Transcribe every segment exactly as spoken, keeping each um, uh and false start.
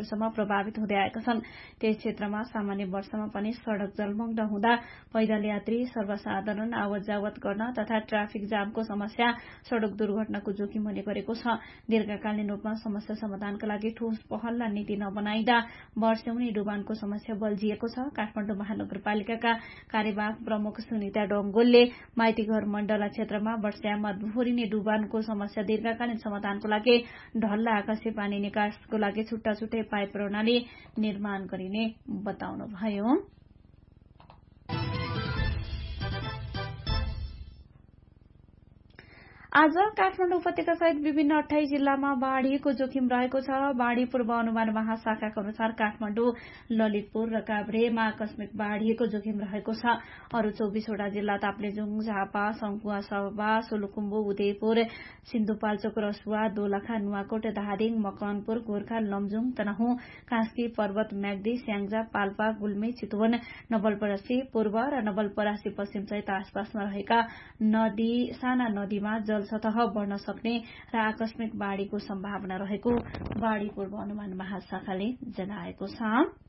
वर्षसम्म प्रभावित हुँदै आएका छन्। त्यस क्षेत्रमा सामान्य वर्षमा पनि सड़क जलमग्न हुँदा पैदल यात्री, सर्वसाधारण आवत जावत गर्न तथा ट्राफिक जामको समस्या सड़क दुर्घटनाको जोखिम हुने गरेको छ। दीर्घकालीन रूपमा समस्या समाधानका लागि ठोस पहल र नीति नबनाइदा वर्ष्याउने डुबानको समस्या बल्झिएको छ। काठमाडौँ महानगरपालिकाका कार्यवाहक प्रमुख सुनिता डंगोलले माइतीघर मण्डला क्षेत्रमा वर्ष्यामा दोहोरिने डुबानको समस्या दीर्घकालीन समाधानको लागि ढल्ला आकाशे पानी निकासको लागि छुट्टा छुट्टै पाइप प्रणाली निर्माण गरिने बताउनुभयो। आज काठमाडौँ उपत्यका सहित विभिन्न अठाइस जिल्लामा बाढ़ीको जोखिम रहेको छ। बाढ़ी पूर्वानुमान महाशाखाका अनुसार काठमाडौँ, ललितपुर र काभ्रेमा आकस्मिक बाढ़ीको जोखिम रहेको छ। अरू चौबिसवटा जिल्ला ताप्लेजुङ, झापा, सङ्खुवा, सभा, सोलुखुम्बु, उदयपुर, सिन्धुपाल्चोक, रसुवा, दोलखा, नुवाकोट, धादिङ, मकवानपुर, गोर्खा, लमजुङ, तनहुँ, कास्की, पर्वत, म्याग्दी, स्याङ्जा, पाल्पा, गुल्मी, चितवन, नवलपरासी पूर्व र नवलपरासी पश्चिम सहित आसपासमा रहेका नदी साना नदीमा जल सतह बढ्न सक्ने र आकस्मिक बाढ़ीको सम्भावना रहेको बाढ़ी पूर्वानुमान महाशाखाले जनाएको छ।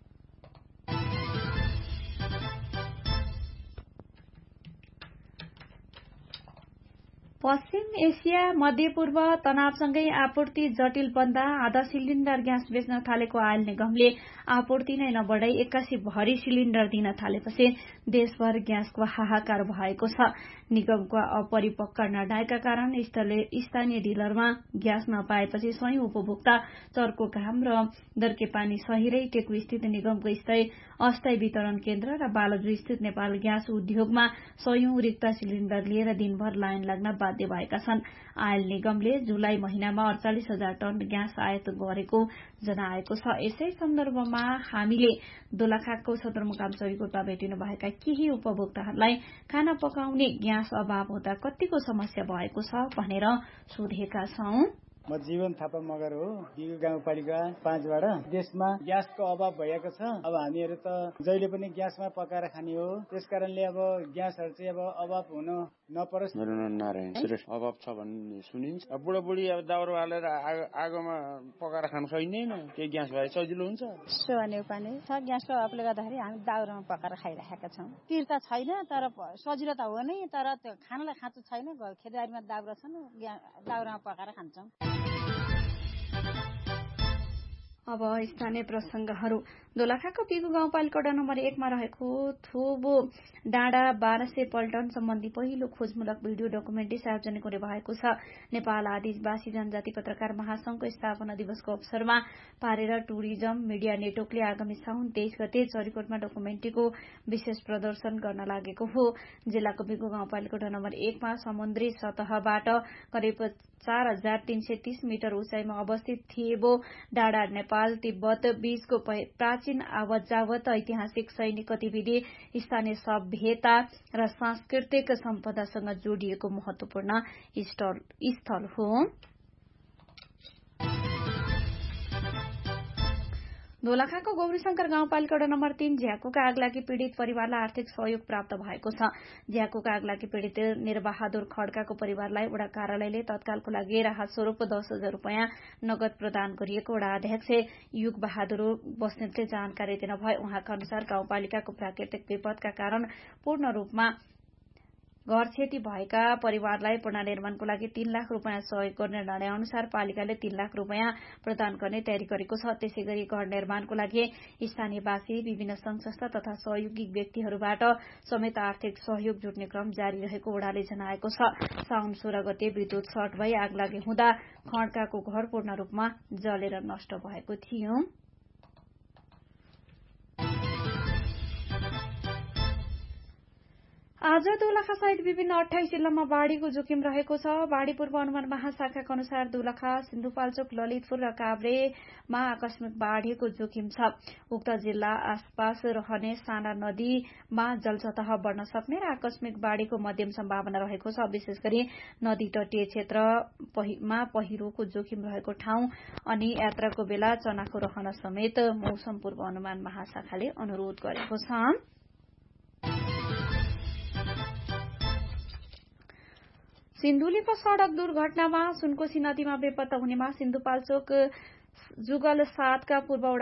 पश्चिम एसिया, मध्यपूर्व तनावसँगै आपूर्ति जटिल बन्दा आधा सिलिण्डर ग्यास बेच्न थालेको आयल निगमले आपूर्ति नै नबढाई एक्कासी भरि सिलिण्डर दिन थालेपछि देशभर ग्यासको हाहाकार भएको छ। निगमको अपरिपक्व निर्णयका कारण स्थानीय डिलरमा ग्यास नपाएपछि स्वयं उपभोक्ता चर्को घाम र दर्के पानी सहिरै टेकु स्थित निगमको अस्थायी वितरण केन्द्र र बालजु स्थित नेपाल ग्यास उद्योगमा सयौं रिक्त सिलिण्डर लिएर दिनभर लाइन लाग्न बाध्य भएका छन्। आयल निगमले जुलाई महिनामा अडचालिस हजार टन ग्यास आयात गरेको जनाएको छ। यसै सन्दर्भमा हामीले दोलखाको सदरमुकाम चौरीकोटमा भेटिनु भएका केही उपभोक्ताहरूलाई खाना पकाउने ग्यास अभाव हुँदा कतिको समस्या भएको छ भनेर सोधेका छौं। म जीवन थापा मगर हो, दिगो गाउँपालिका पाँचबाट। देशमा ग्यासको अभाव भएको छ। अब हामीहरू त जहिले पनि ग्यासमा पकाएर खाने हो, त्यसकारणले अब ग्यासहरू चाहिँ अब अभाव हुन नपरोस्। मेरो नाम नारायण श्रेष्ठ। अभाव छ भन्ने सुनिन्छ। अब बुढाबुढी अब दाउरो हालेर आगोमा पकाएर खान सकिँदैन, के ग्यास भए सजिलो हुन्छ। सोने पानी छ, ग्यासको अभावले गर्दाखेरि हामी दाउरोमा पकाएर खाइरहेका छौँ। पिर त छैन, तर सजिलो त हो नै, तर त्यो खानलाई खाँचो छैन। खेतबारीमा दाउरा छन्, दाउरामा पकाएर खान्छौँ। अब स्थानीय प्रसंगहरू। दोलखाको पिगु गाउँपालिका वडा नम्बर एकमा रहेको थोबो डाँडा बाह्र सय पल्टन सम्बन्धी पहिलो खोजमूलक भिडियो डकुमेन्ट्री सार्वजनिक हुने भएको छ। नेपाल आदिवासी जनजाति पत्रकार महासंघको स्थापना दिवसको अवसरमा पारेर टुरिज्म मिडिया नेटवर्कले आगामी साउन तेइस गते चरीकोटमा डकुमेन्ट्रीको विशेष प्रदर्शन गर्न लागेको हो। जिल्लाको पिगु गाउँपालिका वडा नम्बर एकमा समुद्री सतहबाट करिब चार हजार तीन सय तीस मिटर उचाइमा अवस्थित थेबो डाँडा नेपाल तिब्बत बीचको प्राचीन आवत जावत ऐतिहासिक सैनिक गतिविधि स्थानीय सभ्यता र सांस्कृतिक सम्पदासँग जोडिएको महत्वपूर्ण स्थल हो। दोलखाको गौरीशंकर गाउँपालिका वडा नम्बर तीन झ्याकुका आगलागी पीड़ित परिवारलाई आर्थिक सहयोग प्राप्त भएको छ। झ्याकुका आगलागी पीड़ित निरबहादुर खड्काको परिवारलाई वडा कार्यालयले तत्कालको लागि राहत स्वरूप दस हजार रूपियाँ नगद प्रदान गरिएको वडा अध्यक्ष युग बहादुर बस्नेतले जानकारी दिनुभयो। उहाँका अनुसार गाउँपालिकाको प्राकृतिक विपदका कारण पूर्ण रूपमा घर क्षति भएका परिवारलाई पुनर्निर्माणको लागि तीन लाख रूपियाँ सहयोग गर्ने निर्णय अनुसार पालिकाले तीन लाख रूपियाँ प्रदान गर्ने तयारी गरेको छ। त्यसै गरी घर निर्माणको लागि स्थानीयवासी, विभिन्न संघ संस्था तथा सहयोगी व्यक्तिहरूबाट समेत आर्थिक सहयोग जुट्ने क्रम जारी रहेको वडाले जनाएको छ। साउन सोह्र गते विद्युत सर्ट भई आगलागी हुँदा खड्काको घर पूर्ण रूपमा जलेर नष्ट भएको थियो। आज दोलखा सहित विभिन्न अठाइस जिल्लामा बाढ़ीको जोखिम रहेको छ। बाढ़ी पूर्वानुमान महाशाखाका अनुसार दोलखा, सिन्धुपाल्चोक, ललितपुर र काभ्रेमा आकस्मिक बाढ़ीको जोखिम छ। उक्त जिल्ला आसपास रहने साना नदीमा जलसतह बढ्न सक्ने र आकस्मिक बाढ़ीको मध्यम सम्भावना रहेको छ। विशेष गरी नदी तटीय क्षेत्रमा पहिरोको जोखिम रहेको ठाउँ अनि यात्राको बेला चनाखो रहन समेत मौसम पूर्वानुमान महाशाखाले अनुरोध गरेको छ। सिन्धुलीको सड़क दुर्घटनामा सुनकोशी नदीमा बेपत्ता हुनेमा सिन्धुपाल्चोक जुगल सातका पूर्व